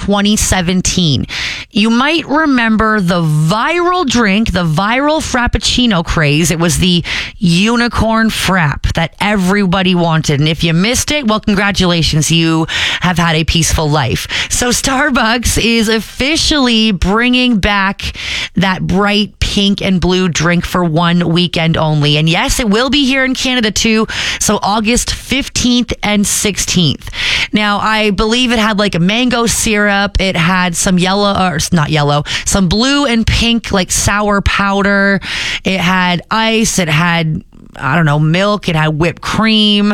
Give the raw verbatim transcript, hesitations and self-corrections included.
twenty seventeen. You might remember the viral drink, the viral Frappuccino craze. It was the unicorn frap that everybody wanted. And if you missed it, well, congratulations. You have had a peaceful life. So Starbucks is officially bringing back that bright pink and blue drink for one weekend only. And yes, it will be here in Canada too. So August fifteenth and sixteenth. Now, I believe it had like a mango syrup. It had some yellow, or not yellow, some blue and pink like sour powder. It had ice. It had, I don't know, milk. It had whipped cream.